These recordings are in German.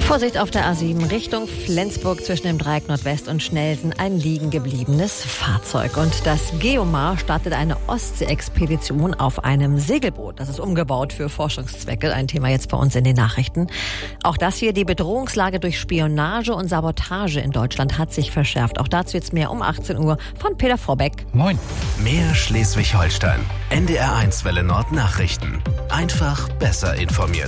Vorsicht auf der A7 Richtung Flensburg zwischen dem Dreieck Nordwest und Schnelsen ein liegen gebliebenes Fahrzeug. Und das Geomar startet eine Ostsee-Expedition auf einem Segelboot. Das ist umgebaut für Forschungszwecke. Ein Thema jetzt bei uns in den Nachrichten. Auch das hier, die Bedrohungslage durch Spionage und Sabotage in Deutschland hat sich verschärft. Auch dazu jetzt mehr um 18 Uhr von Peter Vorbeck. Moin. Mehr Schleswig-Holstein. NDR1 Welle Nord Nachrichten. Einfach besser informiert.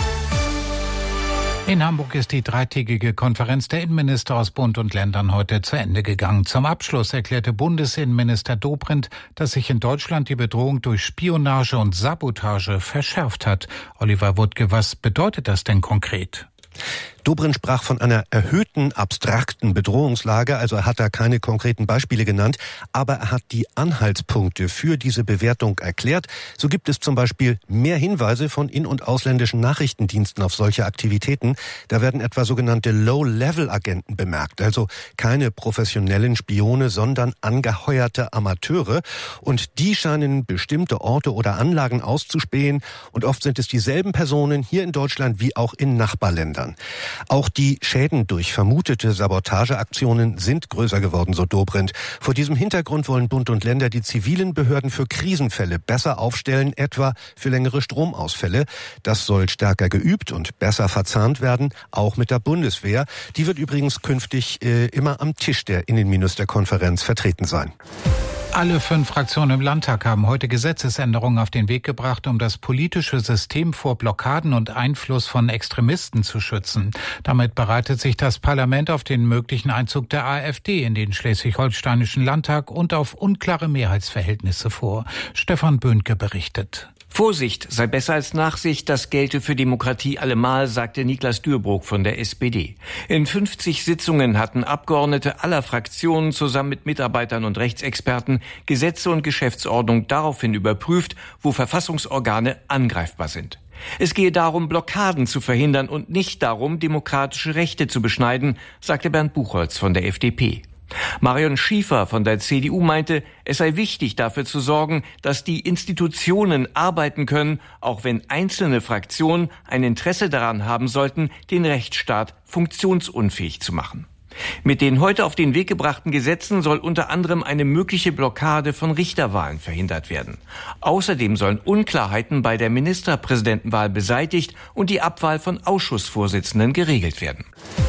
In Hamburg ist die dreitägige Konferenz der Innenminister aus Bund und Ländern heute zu Ende gegangen. Zum Abschluss erklärte Bundesinnenminister Dobrindt, dass sich in Deutschland die Bedrohung durch Spionage und Sabotage verschärft hat. Oliver Wuttke, was bedeutet das denn konkret? Dobrindt sprach von einer erhöhten, abstrakten Bedrohungslage, also er hat da keine konkreten Beispiele genannt, aber er hat die Anhaltspunkte für diese Bewertung erklärt. So gibt es zum Beispiel mehr Hinweise von in- und ausländischen Nachrichtendiensten auf solche Aktivitäten. Da werden etwa sogenannte Low-Level-Agenten bemerkt, also keine professionellen Spione, sondern angeheuerte Amateure. Und die scheinen bestimmte Orte oder Anlagen auszuspähen. Und oft sind es dieselben Personen hier in Deutschland wie auch in Nachbarländern. Auch die Schäden durch vermutete Sabotageaktionen sind größer geworden, so Dobrindt. Vor diesem Hintergrund wollen Bund und Länder die zivilen Behörden für Krisenfälle besser aufstellen, etwa für längere Stromausfälle. Das soll stärker geübt und besser verzahnt werden, auch mit der Bundeswehr. Die wird übrigens künftig immer am Tisch der Innenministerkonferenz vertreten sein. Alle 5 Fraktionen im Landtag haben heute Gesetzesänderungen auf den Weg gebracht, um das politische System vor Blockaden und Einfluss von Extremisten zu schützen. Damit bereitet sich das Parlament auf den möglichen Einzug der AfD in den Schleswig-Holsteinischen Landtag und auf unklare Mehrheitsverhältnisse vor. Stefan Böhnke berichtet. Vorsicht sei besser als Nachsicht, das gelte für Demokratie allemal, sagte Niklas Dürrbrock von der SPD. In 50 Sitzungen hatten Abgeordnete aller Fraktionen zusammen mit Mitarbeitern und Rechtsexperten Gesetze und Geschäftsordnung daraufhin überprüft, wo Verfassungsorgane angreifbar sind. Es gehe darum, Blockaden zu verhindern und nicht darum, demokratische Rechte zu beschneiden, sagte Bernd Buchholz von der FDP. Marion Schiefer von der CDU meinte, es sei wichtig, dafür zu sorgen, dass die Institutionen arbeiten können, auch wenn einzelne Fraktionen ein Interesse daran haben sollten, den Rechtsstaat funktionsunfähig zu machen. Mit den heute auf den Weg gebrachten Gesetzen soll unter anderem eine mögliche Blockade von Richterwahlen verhindert werden. Außerdem sollen Unklarheiten bei der Ministerpräsidentenwahl beseitigt und die Abwahl von Ausschussvorsitzenden geregelt werden.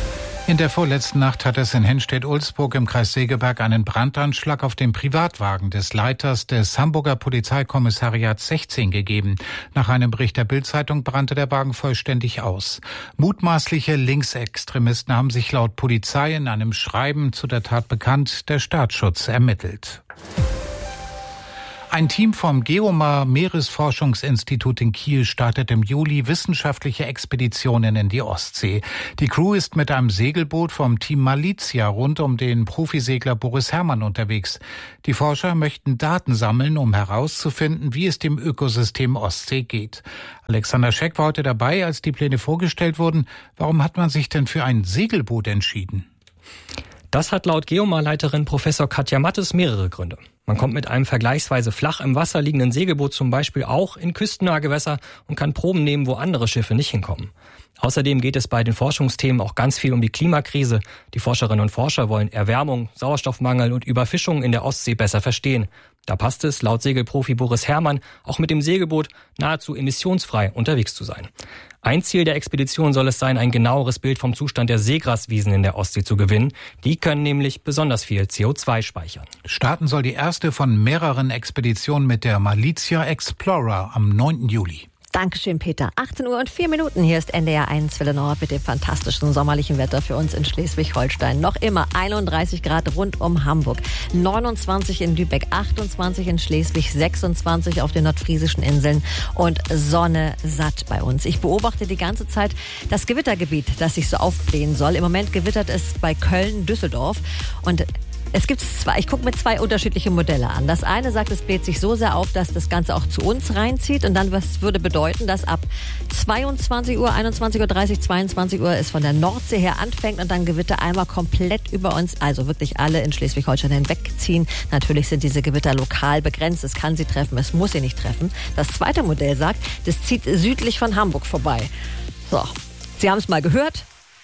In der vorletzten Nacht hat es in Henstedt-Ulzburg im Kreis Segeberg einen Brandanschlag auf den Privatwagen des Leiters des Hamburger Polizeikommissariats 16 gegeben. Nach einem Bericht der Bild-Zeitung brannte der Wagen vollständig aus. Mutmaßliche Linksextremisten haben sich laut Polizei in einem Schreiben zu der Tat bekannt. Der Staatsschutz ermittelt. Ein Team vom Geomar Meeresforschungsinstitut in Kiel startet im Juli wissenschaftliche Expeditionen in die Ostsee. Die Crew ist mit einem Segelboot vom Team Malizia rund um den Profisegler Boris Herrmann unterwegs. Die Forscher möchten Daten sammeln, um herauszufinden, wie es dem Ökosystem Ostsee geht. Alexander Scheck war heute dabei, als die Pläne vorgestellt wurden. Warum hat man sich denn für ein Segelboot entschieden? Das hat laut Geomar-Leiterin Professor Katja Mattes mehrere Gründe. Man kommt mit einem vergleichsweise flach im Wasser liegenden Segelboot zum Beispiel auch in küstennahe Gewässer und kann Proben nehmen, wo andere Schiffe nicht hinkommen. Außerdem geht es bei den Forschungsthemen auch ganz viel um die Klimakrise. Die Forscherinnen und Forscher wollen Erwärmung, Sauerstoffmangel und Überfischung in der Ostsee besser verstehen. Da passt es, laut Segelprofi Boris Herrmann, auch mit dem Segelboot nahezu emissionsfrei unterwegs zu sein. Ein Ziel der Expedition soll es sein, ein genaueres Bild vom Zustand der Seegraswiesen in der Ostsee zu gewinnen. Die können nämlich besonders viel CO2 speichern. Starten soll die erste von mehreren Expeditionen mit der Malizia Explorer am 9. Juli. Dankeschön, Peter. 18 Uhr und 4 Minuten. Hier ist NDR1 Welle Nord mit dem fantastischen sommerlichen Wetter für uns in Schleswig-Holstein. Noch immer 31 Grad rund um Hamburg, 29 in Lübeck, 28 in Schleswig, 26 auf den nordfriesischen Inseln und Sonne satt bei uns. Ich beobachte die ganze Zeit das Gewittergebiet, das sich so aufblähen soll. Im Moment gewittert es bei Köln, Düsseldorf und es gibt ich gucke mir 2 unterschiedliche Modelle an. Das eine sagt, es bläht sich so sehr auf, dass das Ganze auch zu uns reinzieht. Und dann würde bedeuten, dass ab 22 Uhr, 21.30 Uhr, 22 Uhr es von der Nordsee her anfängt und dann Gewitter einmal komplett über uns, also wirklich alle in Schleswig-Holstein hinwegziehen. Natürlich sind diese Gewitter lokal begrenzt. Es kann sie treffen, es muss sie nicht treffen. Das zweite Modell sagt, das zieht südlich von Hamburg vorbei. So, Sie haben es mal gehört.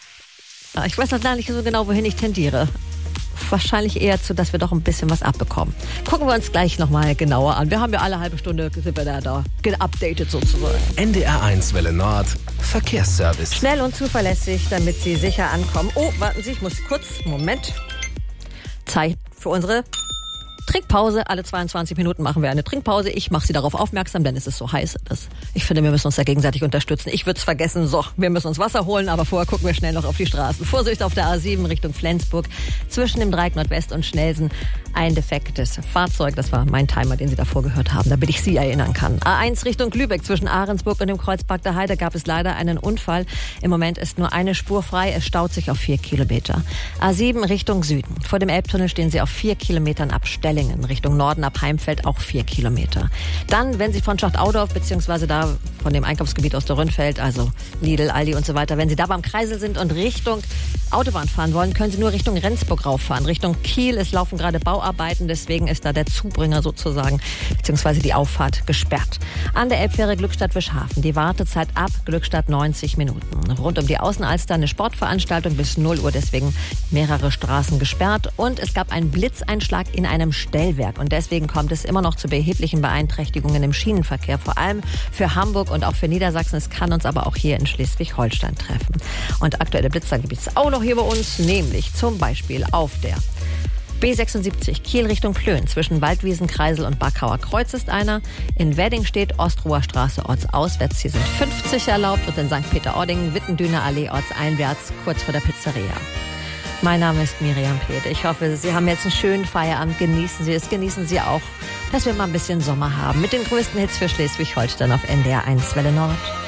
Ich weiß noch gar nicht so genau, wohin ich tendiere. Wahrscheinlich eher zu, dass wir doch ein bisschen was abbekommen. Gucken wir uns gleich nochmal genauer an. Wir haben ja alle halbe Stunde, sind wir da geupdatet sozusagen. NDR1 Welle Nord, Verkehrsservice. Schnell und zuverlässig, damit Sie sicher ankommen. Oh, warten Sie, ich muss kurz, Moment. Zeit für unsere Trinkpause. Alle 22 Minuten machen wir eine Trinkpause. Ich mache Sie darauf aufmerksam, denn es ist so heiß. Ich finde, wir müssen uns da gegenseitig unterstützen. Ich würde es vergessen. So, wir müssen uns Wasser holen, aber vorher gucken wir schnell noch auf die Straßen. Vorsicht auf der A7 Richtung Flensburg. Zwischen dem Dreieck Nordwest und Schnelsen ein defektes Fahrzeug. Das war mein Timer, den Sie davor gehört haben, damit ich Sie erinnern kann. A1 Richtung Lübeck zwischen Ahrensburg und dem Kreuzpark der Heide gab es leider einen Unfall. Im Moment ist nur eine Spur frei. Es staut sich auf 4 Kilometer. A7 Richtung Süden. Vor dem Elbtunnel stehen Sie auf 4 Kilometern ab Stellingen. Richtung Norden ab Heimfeld auch 4 Kilometer. Dann, wenn Sie von Schachtaudorf beziehungsweise da von dem Einkaufsgebiet aus der Rünnfeld, also Lidl, Aldi und so weiter, wenn Sie da beim Kreisel sind und Richtung Autobahn fahren wollen, können Sie nur Richtung Rendsburg rauffahren. Richtung Kiel, es laufen gerade Bauarbeiten, deswegen ist da der Zubringer sozusagen, beziehungsweise die Auffahrt gesperrt. An der Elbfähre Glückstadt-Wischhafen, die Wartezeit ab Glückstadt 90 Minuten. Rund um die Außenalster eine Sportveranstaltung bis 0 Uhr, deswegen mehrere Straßen gesperrt. Und es gab einen Blitzeinschlag in einem Stellwerk. Und deswegen kommt es immer noch zu erheblichen Beeinträchtigungen im Schienenverkehr, vor allem für Hamburg und auch für Niedersachsen. Es kann uns aber auch hier in Schleswig-Holstein treffen. Und aktuelle Blitzer gibt es auch noch hier bei uns, nämlich zum Beispiel auf der B76 Kiel Richtung Plön. Zwischen Waldwiesenkreisel und Backauer Kreuz ist einer. In Wedding steht Ostroher Straße ortsauswärts. Hier sind 50 erlaubt. Und in St. Peter-Ording Wittendüner Allee ortseinwärts, kurz vor der Pizzeria. Mein Name ist Miriam Pede. Ich hoffe, Sie haben jetzt einen schönen Feierabend. Genießen Sie es. Genießen Sie auch, dass wir mal ein bisschen Sommer haben. Mit den größten Hits für Schleswig-Holstein auf NDR1 Welle Nord.